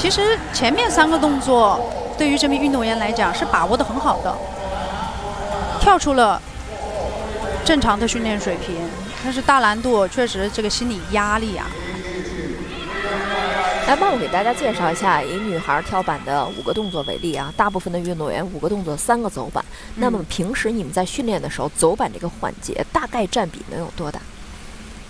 其实前面3个动作对于这名运动员来讲是把握的很好的，跳出了正常的训练水平，但是大难度确实这个心理压力啊。 来，帮我给大家介绍一下以女孩跳板的5个动作为例啊，大部分的运动员5个动作3个走板。那么平时你们在训练的时候，走板这个环节大概占比能有多大？